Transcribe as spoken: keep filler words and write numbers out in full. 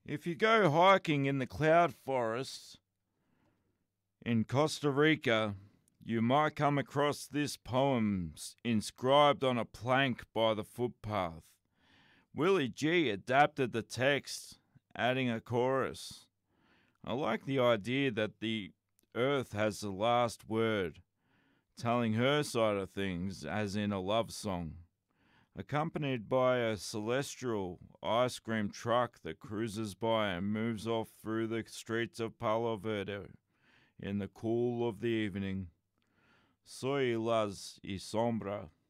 If you go hiking in the cloud forests in Costa Rica, you might come across this poem inscribed on a plank by the footpath. Willie G adapted the text, adding a chorus. I like the idea that the earth has the last word, telling her side of things as in a love song, accompanied by a celestial ice cream truck that cruises by and moves off through the streets of Palo Verde in the cool of the evening. Soy las y sombra.